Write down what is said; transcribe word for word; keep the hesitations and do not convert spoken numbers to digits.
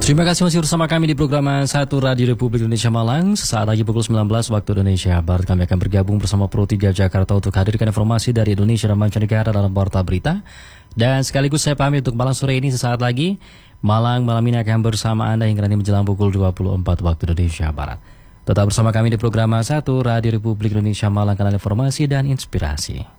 Terima kasih masih bersama kami di program satu Radio Republik Indonesia Malang. Sesaat lagi pukul sembilan belas waktu Indonesia Barat kami akan bergabung bersama Pro tiga Jakarta untuk hadirkan informasi dari Indonesia dan mancanegara dalam Warta Berita. Dan sekaligus saya pamit untuk malam sore ini sesaat lagi. Malang malam ini akan bersama Anda hingga nanti menjelang pukul dua puluh empat waktu Indonesia Barat. Tetap bersama kami di program satu Radio Republik Indonesia Malang, kanal informasi dan inspirasi.